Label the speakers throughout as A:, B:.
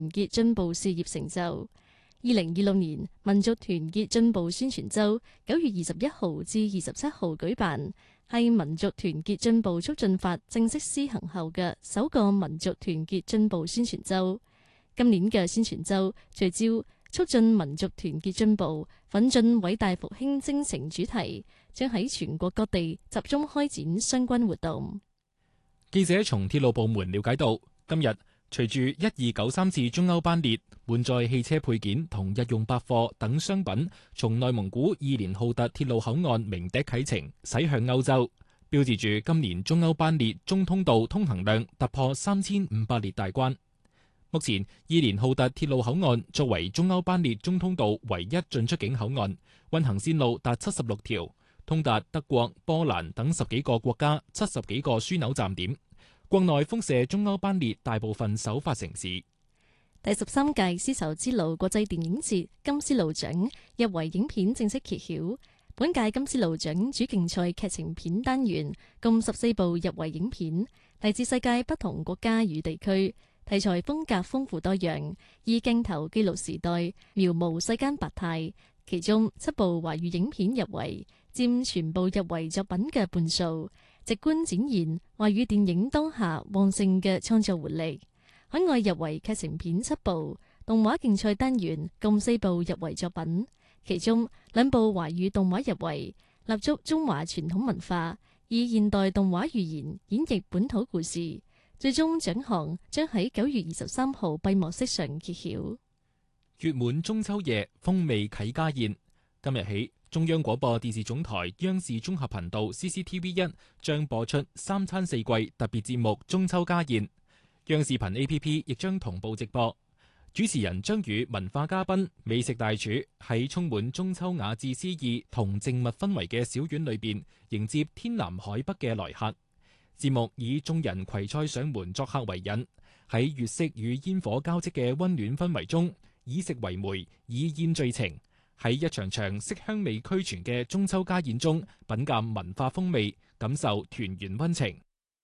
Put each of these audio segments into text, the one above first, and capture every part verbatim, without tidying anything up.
A: 結進步事業成就。二零二六年民族團結進步宣傳週九月二十一號至二十七號舉辦，係民族團結進步促進法正式施行後嘅首個民族團結進步宣傳週。今年嘅宣傳週聚焦促進民族團結進步、奮進偉大復興征程主題，將喺全國各地集中開展相關活動。
B: 記者從鐵路部門了解到，今日隨住一二九三次中歐班列滿載汽車配件同日用百貨等商品，從內蒙古伊連浩特鐵路口岸鳴笛啟程，駛向歐洲，標誌住今年中歐班列中通道通行量突破三千五百列大關。目前，伊連浩特鐵路口岸作為中歐班列中通道唯一進出境口岸，運行線路達七十六條，通達德國、波蘭等十幾個國家、七十幾個樞紐站點。國內輻射中歐班列大部分首發城市。
A: 第十三屆絲綢之路國際電影節金絲路獎入圍影片正式揭曉。本屆金絲路獎主競賽劇情片單元共十四部入圍影片，嚟自世界不同國家與地區，題材風格豐富多樣，以鏡頭記錄時代，描摹世間百態。其中七部華語影片入圍，佔全部入圍作品嘅半數，直觀展現華語電影當下旺盛嘅創作活力。海外入圍劇情片七部，動畫競賽單元共四部入圍作品，其中兩部華語動畫入圍，立足中華傳統文化，以現代動畫語言演繹本土故事。最終獎項將喺九月二十三號閉幕式上揭曉。
B: 月滿中秋夜，風味啟家宴。今日起，中央廣播電視總台央視綜合頻道 C C T V 一 將播出三餐四季特別節目《中秋家宴》，央視頻 A P P 亦將同步直播。主持人將與文化嘉賓、美食大廚喺充滿中秋雅致詩意同靜謐氛圍嘅小院裏邊迎接天南海北嘅來客。節目以眾人攜菜上門作客為引，喺月色與煙火交織嘅溫暖氛圍中，以食為媒，以宴聚情。喺一場場色香味俱全嘅中秋家宴中，品鑒文化風味，感受團圓溫情。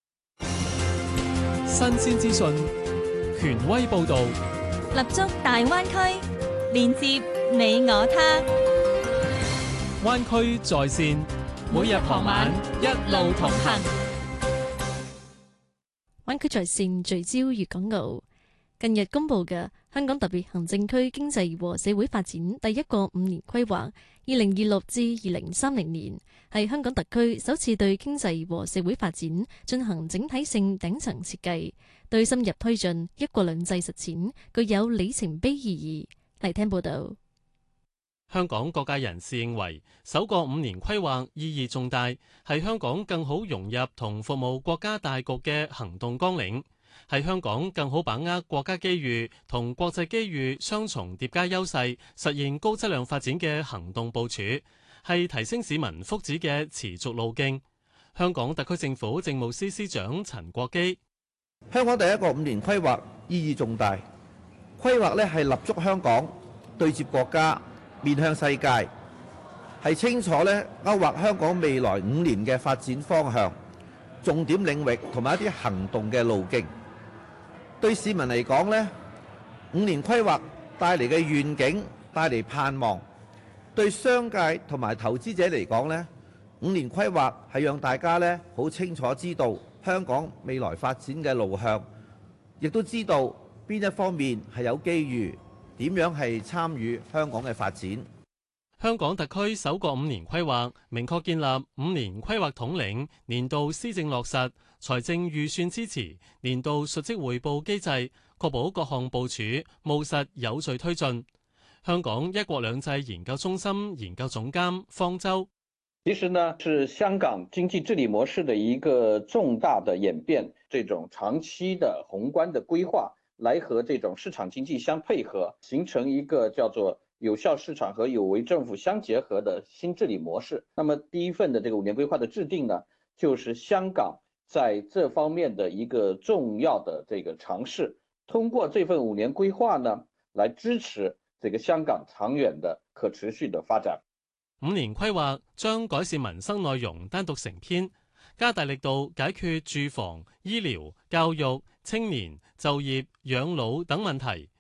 C: 新鮮資訊，權威報導，
D: 立足大灣區，連接你我他。
C: 灣區在線，
D: 每日傍晚一路同行。
A: 灣區在線聚焦粵港澳。近日公布嘅香港特別行政區經濟和社會發展第一個五年規劃，二零二六至二零三零年，係香港特區首次對經濟和社會發展進行整體性頂層設計，對深入推進一國兩制實踐具有里程碑意義。嚟聽報道。
C: 香港各界人士認為，首個五年規劃意義重大，係香港更好融入同服務國家大局嘅行動綱領，係香港更好把握國家機遇同國際機遇雙重疊加優勢，實現高質量發展嘅行動部署，係提升市民福祉嘅持續路徑。香港特區政府政務司司長陳國基：
E: 香港第一個五年規劃意義重大，規劃呢係立足香港，對接國家，面向世界，係清楚呢勾畫香港未來五年嘅發展方向、重點領域同埋一啲行動嘅路徑。對市民嚟講呢，五年規劃帶嚟嘅願景，帶嚟盼望；對商界同埋投資者嚟講呢，五年規劃係讓大家呢好清楚知道香港未來發展嘅路向，亦都知道邊一方面係有機遇，點樣係參與香港嘅發展。
C: 香港特區首個五年規劃明確建立五年規劃統領、年度施政落實、財政預算支持、年度述職匯報機制，確保各項部署務實有序推進。香港一國兩制研究中心研究總監方舟：
F: 其實呢，是香港經濟治理模式的一個重大的演變，這種長期的宏觀的規劃，來和這種市場經濟相配合，形成一個叫做有效市場和有為政府相結合的新治理模式。那麼第一份的這個五年規劃的制定呢，就是香港在這方面的一個重要的這個嘗試。通過這份五年規劃呢，來支持這個香港長遠的可持續的發展。
C: 五年規劃將改善民生內容單獨成篇，加大力度解決住房、醫療、教育、青年、就業、養老等問題。